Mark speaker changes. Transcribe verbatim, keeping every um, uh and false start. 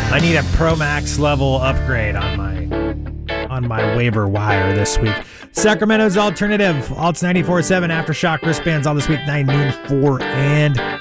Speaker 1: I need a Pro Max level upgrade on my on my waiver wire this week. Sacramento's Alternative, Alts ninety-four point seven, Aftershock wristbands all this week, nine noon, four, and